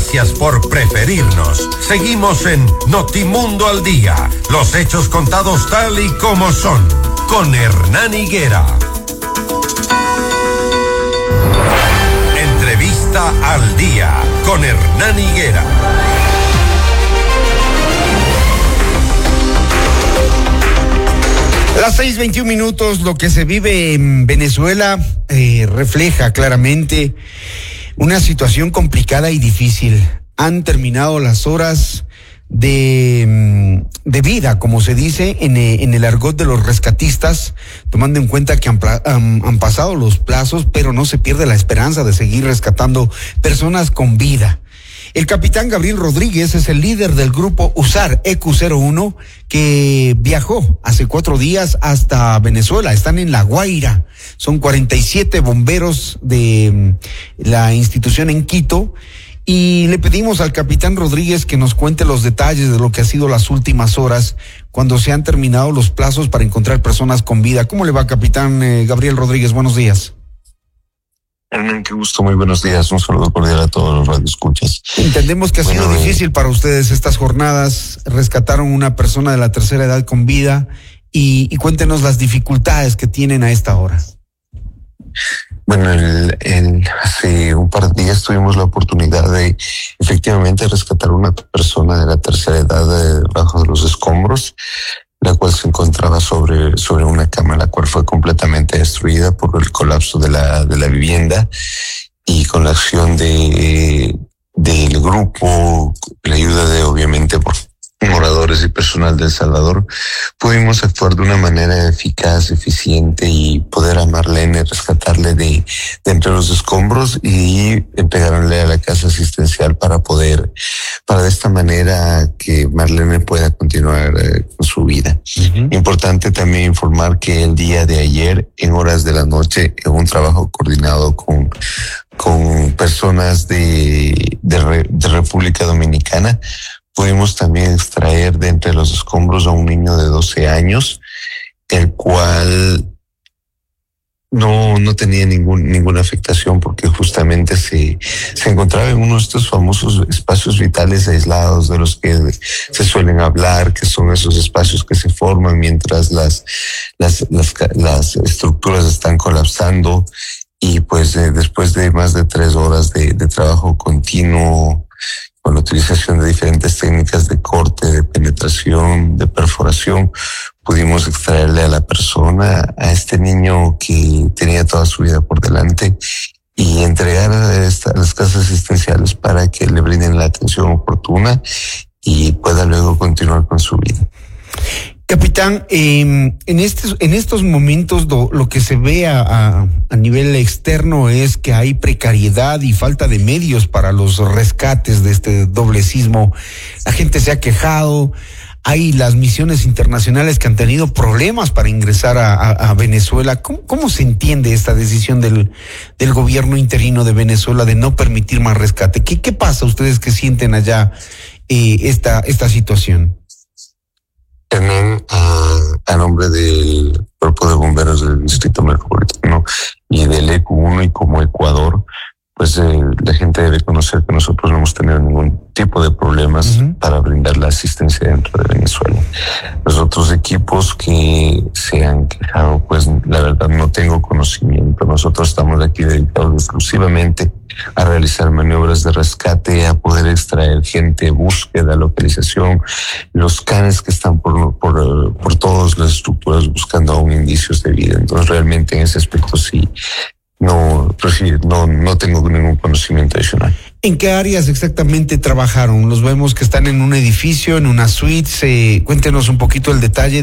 Gracias por preferirnos. Seguimos en Notimundo al Día. Los hechos contados tal y como son. Con Hernán Higuera. Entrevista al Día. Con Hernán Higuera. Las 6:21, lo que se vive en Venezuela refleja claramente una situación complicada y difícil. Han terminado las horas de vida, como se dice en el argot de los rescatistas, tomando en cuenta que han pasado los plazos, pero no se pierde la esperanza de seguir rescatando personas con vida. El capitán Gabriel Rodríguez es el líder del grupo USAR EQ01 que viajó hace 4 días hasta Venezuela. Están en La Guaira. Son 47 bomberos de la institución en Quito. Y le pedimos al capitán Rodríguez que nos cuente los detalles de lo que ha sido las últimas horas cuando se han terminado los plazos para encontrar personas con vida. ¿Cómo le va, capitán Gabriel Rodríguez? Buenos días. Hernán, qué gusto, muy buenos días. Un saludo cordial a todos los radioescuchas. Entendemos que ha sido difícil para ustedes estas jornadas. Rescataron una persona de la tercera edad con vida y cuéntenos las dificultades que tienen a esta hora. Bueno, hace un par de días tuvimos la oportunidad de efectivamente rescatar una persona de la tercera edad debajo de los escombros, la cual se encontraba sobre una cama, la cual fue completamente destruida por el colapso de la vivienda, y con la acción del grupo, la ayuda de obviamente por moradores y personal de El Salvador, pudimos actuar de una manera eficaz, eficiente y poder a Marlene rescatarle de entre los escombros y entregarle a la casa asistencial para de esta manera que Marlene pueda continuar con su vida. Uh-huh. Importante también informar que el día de ayer, en horas de la noche, en un trabajo coordinado con personas de República Dominicana, pudimos también extraer de entre los escombros a un niño de 12 años, el cual no tenía ninguna afectación porque justamente se encontraba en uno de estos famosos espacios vitales aislados de los que se suelen hablar, que son esos espacios que se forman mientras las estructuras están colapsando. Y pues después de más de 3 horas de trabajo continuo, con la utilización de diferentes técnicas de corte, de penetración, de perforación, pudimos extraerle a la persona, a este niño que tenía toda su vida por delante, y entregar a las casas asistenciales para que le brinden la atención oportuna y pueda luego continuar con su vida. Capitán, en estos momentos lo que se ve a nivel externo es que hay precariedad y falta de medios para los rescates de este doble sismo. La gente se ha quejado, hay las misiones internacionales que han tenido problemas para ingresar a Venezuela. ¿Cómo se entiende esta decisión del gobierno interino de Venezuela de no permitir más rescate? ¿Qué pasa ustedes que sienten allá esta situación? También a nombre del Cuerpo de Bomberos del Distrito Metropolitano y del EQ1 y como Ecuador, pues la gente debe conocer que nosotros no hemos tenido ningún tipo de problemas para brindar la asistencia dentro de Venezuela. Los otros equipos que se han quejado, pues la verdad no tengo conocimiento. Nosotros estamos aquí dedicados exclusivamente a realizar maniobras de rescate, a poder extraer gente, búsqueda, localización, los canes que están por todas las estructuras buscando aún indicios de vida. Entonces realmente en ese aspecto sí, no tengo ningún conocimiento adicional. ¿En qué áreas exactamente trabajaron? Los vemos que están en un edificio, en una suite. Cuéntenos un poquito el detalle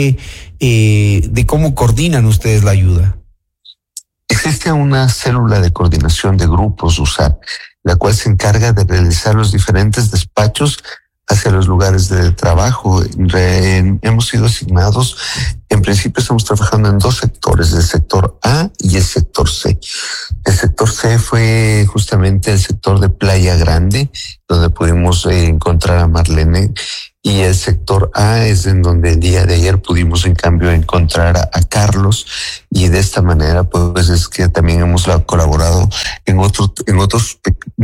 de cómo coordinan ustedes la ayuda. Existe una célula de coordinación de grupos USAR, la cual se encarga de realizar los diferentes despachos hacia los lugares de trabajo. Hemos sido asignados, en principio estamos trabajando en 2 sectores, el sector A y el sector C. El sector C fue justamente el sector de Playa Grande, donde pudimos encontrar a Marlene, y el sector A es en donde el día de ayer pudimos en cambio encontrar a Carlos, y de esta manera pues es que también hemos colaborado en otros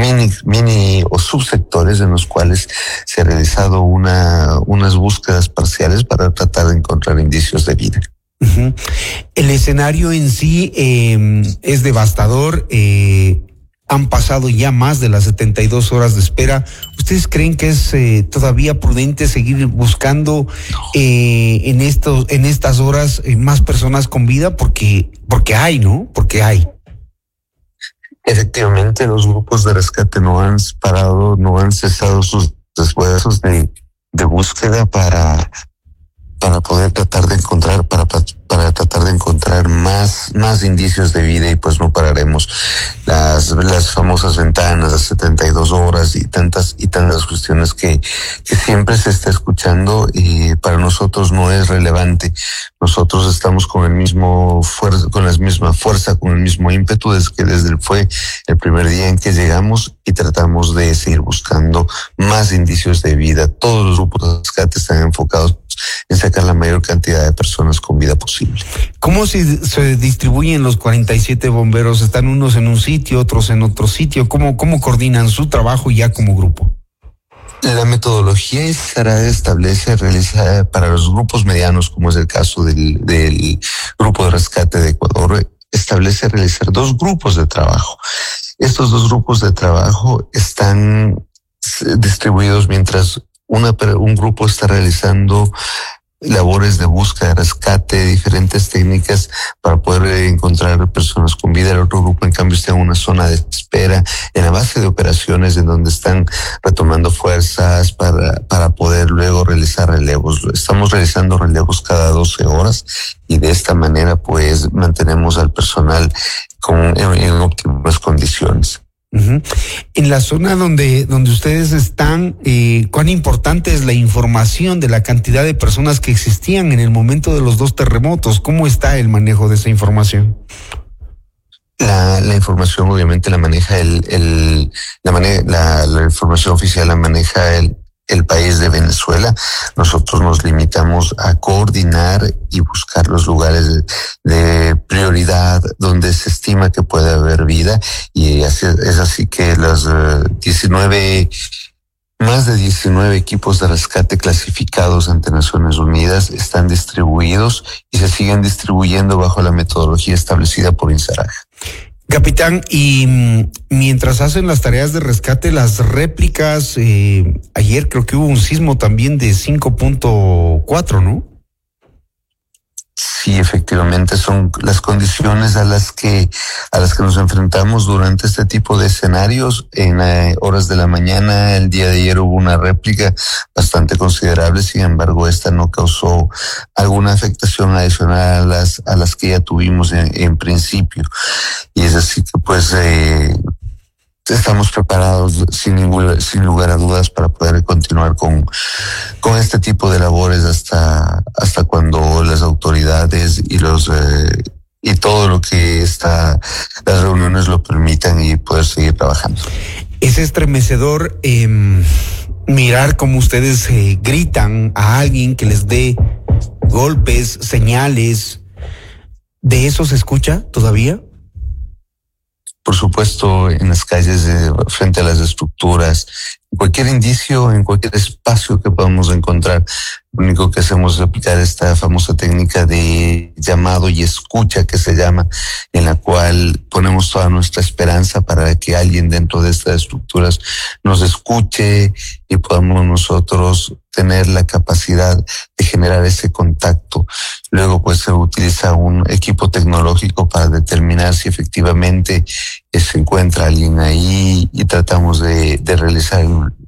mini o subsectores en los cuales se ha realizado unas búsquedas parciales para tratar de encontrar indicios de vida. Uh-huh. El escenario en sí es devastador. Han pasado ya más de las 72 horas de espera. ¿Ustedes creen que es todavía prudente seguir buscando en estas horas más personas con vida? Porque hay, ¿no? Porque hay. Efectivamente, los grupos de rescate no han parado, no han cesado sus esfuerzos de búsqueda para poder tratar de encontrar, para tratar de encontrar más indicios de vida, y pues no pararemos. Las famosas ventanas, las 72 horas y tantas cuestiones que siempre se está escuchando, y para nosotros no es relevante. Nosotros estamos con la misma fuerza, con el mismo ímpetu fue el primer día en que llegamos, y tratamos de seguir buscando más indicios de vida. Todos los grupos de rescate están enfocados en sacar la mayor cantidad de personas con vida posible. ¿Cómo se distribuyen los 47 bomberos? ¿Están unos en un sitio, otros en otro sitio? ¿Cómo coordinan su trabajo ya como grupo? La metodología establece realizar para los grupos medianos, como es el caso del Grupo de Rescate de Ecuador, establece realizar 2 grupos de trabajo. Estos 2 grupos de trabajo están distribuidos mientras un grupo está realizando labores de búsqueda, de rescate, diferentes técnicas para poder encontrar personas con vida. El otro grupo, en cambio, está en una zona de espera, en la base de operaciones, en donde están retomando fuerzas para poder luego realizar relevos. Estamos realizando relevos cada 12 horas, y de esta manera pues mantenemos al personal en óptimas condiciones. Uh-huh. En la zona donde ustedes están, ¿cuán importante es la información de la cantidad de personas que existían en el momento de los 2 terremotos? ¿Cómo está el manejo de esa información? La información obviamente la maneja la información oficial la maneja el país de Venezuela. Nosotros nos limitamos a coordinar y buscar los lugares de prioridad donde se estima que puede haber vida, y es así que los más de 19 equipos de rescate clasificados ante Naciones Unidas están distribuidos y se siguen distribuyendo bajo la metodología establecida por INSARAG. Capitán, y mientras hacen las tareas de rescate, las réplicas, ayer creo que hubo un sismo también de 5.4, ¿no? Sí, efectivamente, son las condiciones a las que nos enfrentamos durante este tipo de escenarios. En horas de la mañana, el día de ayer, hubo una réplica bastante considerable. Sin embargo, esta no causó alguna afectación adicional a las que ya tuvimos en principio. Y es así que pues estamos preparados sin lugar a dudas para poder continuar con este tipo de labores hasta cuando las autoridades y todo lo que las reuniones lo permitan, y poder seguir trabajando. Es estremecedor mirar cómo ustedes gritan a alguien que les dé golpes, señales. ¿De eso se escucha todavía? Por supuesto, en las calles, frente a las estructuras, cualquier indicio, en cualquier espacio que podamos encontrar. Lo único que hacemos es aplicar esta famosa técnica de llamado y escucha, que se llama, en la cual ponemos toda nuestra esperanza para que alguien dentro de estas estructuras nos escuche y podamos nosotros tener la capacidad de generar ese contacto. Luego pues se utiliza un equipo tecnológico para determinar si efectivamente se encuentra alguien ahí, y tratamos de realizar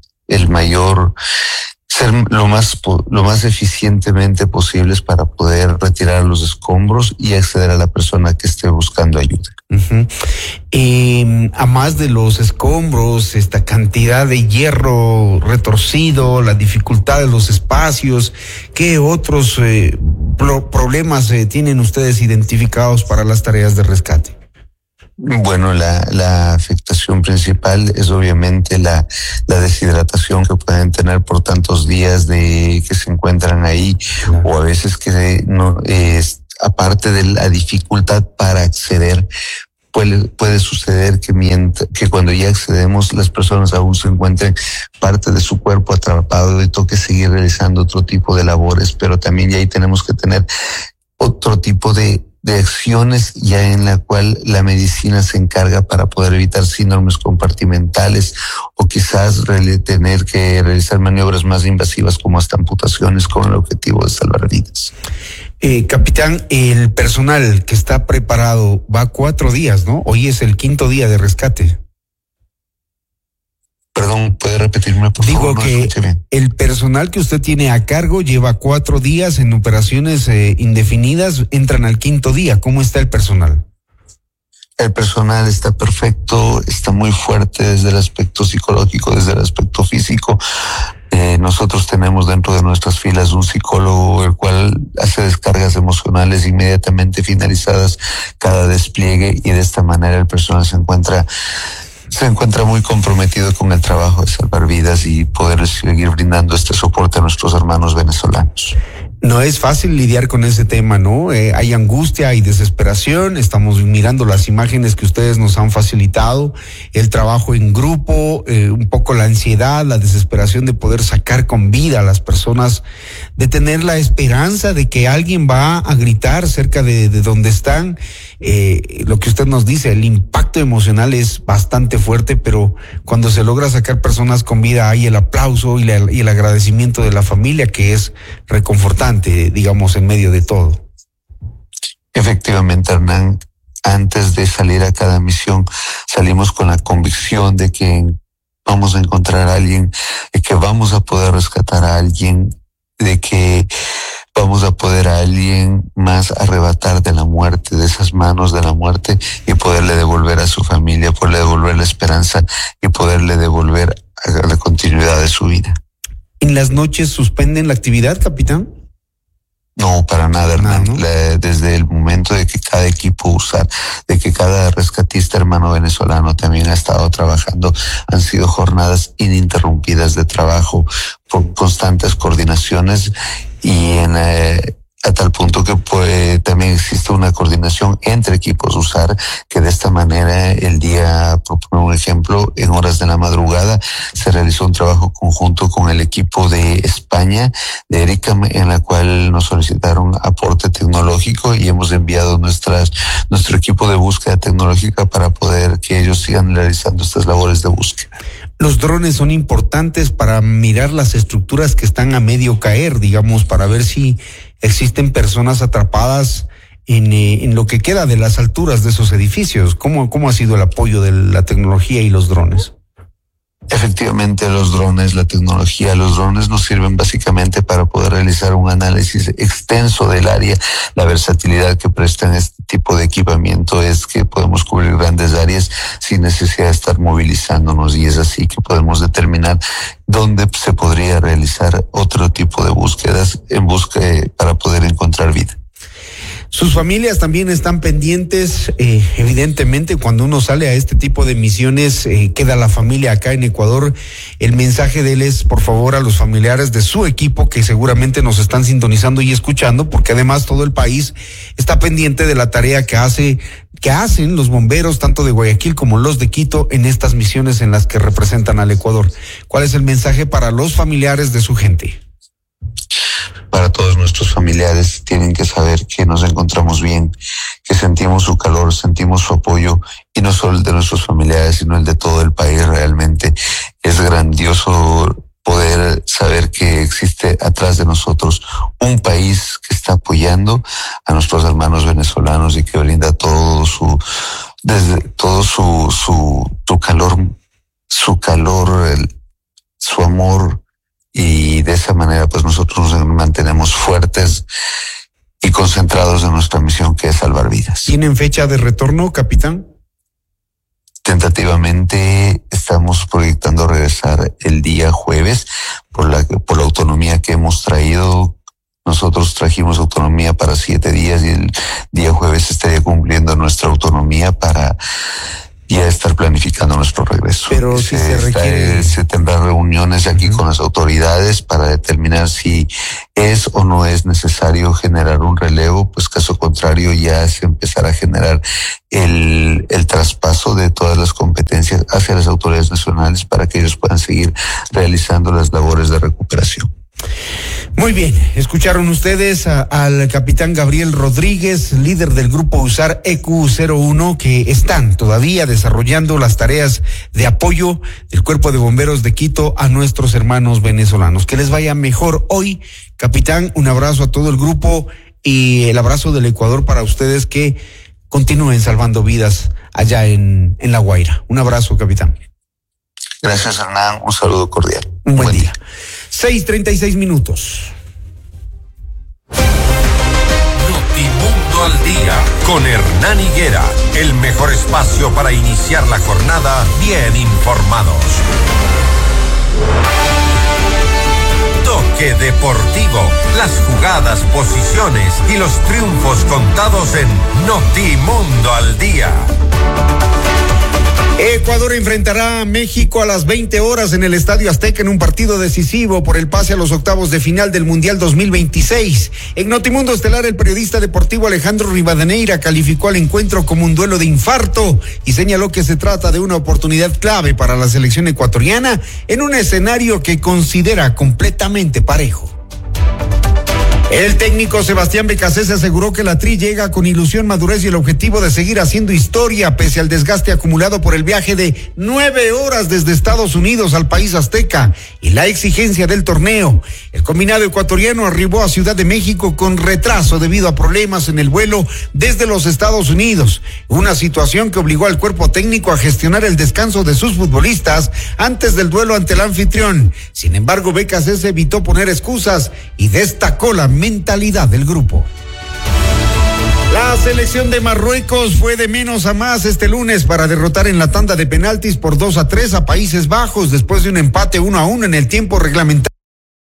ser lo más eficientemente posibles para poder retirar los escombros y acceder a la persona que esté buscando ayuda. Uh-huh. A más de los escombros, esta cantidad de hierro retorcido, la dificultad de los espacios, ¿qué otros problemas tienen ustedes identificados para las tareas de rescate? Bueno, la afectación principal es obviamente la deshidratación que pueden tener por tantos días de que se encuentran ahí, claro. O a veces que no es, aparte de la dificultad para acceder, puede suceder que cuando ya accedemos las personas aún se encuentren parte de su cuerpo atrapado y toque seguir realizando otro tipo de labores, pero también ya ahí tenemos que tener otro tipo de acciones ya en la cual la medicina se encarga para poder evitar síndromes compartimentales o quizás tener que realizar maniobras más invasivas como hasta amputaciones con el objetivo de salvar vidas. Capitán, el personal que está preparado va 4 días, ¿no? Hoy es el 5º día de rescate. Perdón, ¿puede repetirme, por favor? Digo que el personal que usted tiene a cargo lleva 4 días en operaciones indefinidas, entran al 5º día. ¿Cómo está el personal? El personal está perfecto, está muy fuerte desde el aspecto psicológico, desde el aspecto físico. Nosotros tenemos dentro de nuestras filas un psicólogo el cual hace descargas emocionales inmediatamente finalizadas cada despliegue, y de esta manera el personal se encuentra muy comprometido con el trabajo de salvar vidas y poder seguir brindando este soporte a nuestros hermanos venezolanos. No es fácil lidiar con ese tema, ¿no? Hay angustia, hay desesperación. Estamos mirando las imágenes que ustedes nos han facilitado, el trabajo en grupo, un poco la ansiedad, la desesperación de poder sacar con vida a las personas, de tener la esperanza de que alguien va a gritar cerca de donde están. Lo que usted nos dice, el impacto emocional es bastante fuerte, pero cuando se logra sacar personas con vida hay el aplauso y el agradecimiento de la familia, que es reconfortante, digamos, en medio de todo. Efectivamente, Hernán, antes de salir a cada misión salimos con la convicción de que vamos a encontrar a alguien, de que vamos a poder rescatar a alguien, de que vamos a poder a alguien más arrebatar de la muerte, de esas manos de la muerte, y poderle devolver a su familia, poderle devolver la esperanza y poderle devolver a la continuidad de su vida. ¿En las noches suspenden la actividad, capitán? No, para nada, Hernán. No. Desde el momento de que cada equipo de que cada rescatista hermano venezolano también ha estado trabajando, han sido jornadas ininterrumpidas de trabajo por constantes coordinaciones, y a tal punto que también existe una coordinación entre equipos USAR, que de esta manera el día, por poner un ejemplo, en horas de la madrugada se realizó un trabajo conjunto con el equipo de España, de Erika, en la cual nos solicitaron aporte tecnológico, y hemos enviado nuestro equipo de búsqueda tecnológica para poder que ellos sigan realizando estas labores de búsqueda. Los drones son importantes para mirar las estructuras que están a medio caer, digamos, para ver si existen personas atrapadas en lo que queda de las alturas de esos edificios. ¿Cómo ha sido el apoyo de la tecnología y los drones? Efectivamente, los drones nos sirven básicamente para poder realizar un análisis extenso del área. La versatilidad que prestan este tipo de equipamiento es que podemos cubrir grandes áreas sin necesidad de estar movilizándonos, y es así que podemos determinar dónde se podría realizar otro tipo de búsquedas para poder encontrar vida. Sus familias también están pendientes. Evidentemente, cuando uno sale a este tipo de misiones, queda la familia acá en Ecuador. El mensaje de él es, por favor, a los familiares de su equipo, que seguramente nos están sintonizando y escuchando, porque además todo el país está pendiente de la tarea que hacen los bomberos, tanto de Guayaquil como los de Quito, en estas misiones en las que representan al Ecuador. ¿Cuál es el mensaje para los familiares de su gente? Para todos nuestros familiares, tienen que saber que nos encontramos bien, que sentimos su calor, sentimos su apoyo, y no solo el de nuestros familiares, sino el de todo el país. Realmente es grandioso poder saber que existe atrás de nosotros un país que está apoyando a nuestros hermanos venezolanos y que brinda todo su calor, su amor. Y de esa manera, pues nosotros nos mantenemos fuertes y concentrados en nuestra misión, que es salvar vidas. ¿Tienen fecha de retorno, capitán? Tentativamente estamos proyectando regresar el día jueves por la autonomía que hemos traído nosotros trajimos autonomía para 7 días y el día jueves estaría cumpliendo nuestra autonomía para ya estar planificando nuestro regreso. Pero si se requiere... Se tendrán reuniones aquí con las autoridades para determinar si es o no es necesario generar un relevo, pues caso contrario ya se empezará a generar el traspaso de todas las competencias hacia las autoridades nacionales para que ellos puedan seguir realizando las labores de recuperación. Muy bien, escucharon ustedes al capitán Gabriel Rodríguez, líder del grupo USAR EQ01, que están todavía desarrollando las tareas de apoyo del Cuerpo de Bomberos de Quito a nuestros hermanos venezolanos. Que les vaya mejor hoy, capitán. Un abrazo a todo el grupo y el abrazo del Ecuador para ustedes, que continúen salvando vidas allá en La Guaira. Un abrazo, capitán. Gracias, Hernán. Un saludo cordial. Un buen día. 6:36 minutos. Notimundo al día con Hernán Higuera, el mejor espacio para iniciar la jornada bien informados. Toque deportivo, las jugadas, posiciones y los triunfos contados en Notimundo al día. Ecuador enfrentará a México a las 20 horas en el Estadio Azteca en un partido decisivo por el pase a los octavos de final del Mundial 2026. En Notimundo Estelar, el periodista deportivo Alejandro Rivadeneira calificó al encuentro como un duelo de infarto y señaló que se trata de una oportunidad clave para la selección ecuatoriana en un escenario que considera completamente parejo. El técnico Sebastián Becasese aseguró que la Tri llega con ilusión, madurez y el objetivo de seguir haciendo historia pese al desgaste acumulado por el viaje de 9 horas desde Estados Unidos al país azteca y la exigencia del torneo. El combinado ecuatoriano arribó a Ciudad de México con retraso debido a problemas en el vuelo desde los Estados Unidos, una situación que obligó al cuerpo técnico a gestionar el descanso de sus futbolistas antes del duelo ante el anfitrión. Sin embargo, Becasese evitó poner excusas y destacó la mentalidad del grupo. La selección de Marruecos fue de menos a más este lunes para derrotar en la tanda de penaltis por 2-3 a Países Bajos después de un empate 1-1 en el tiempo reglamentario.